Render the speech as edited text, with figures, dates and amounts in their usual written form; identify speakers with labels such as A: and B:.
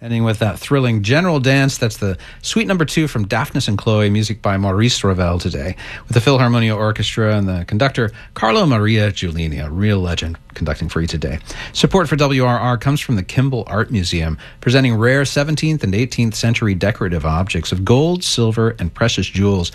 A: Ending with that thrilling General Dance. That's the Suite Number 2 from Daphnis and Chloe, music by Maurice Ravel today, with the Philharmonia Orchestra and the conductor Carlo Maria Giulini, a real legend, conducting for you today. Support for WRR comes from the Kimball Art Museum, presenting rare 17th and 18th century decorative objects of gold, silver, and precious jewels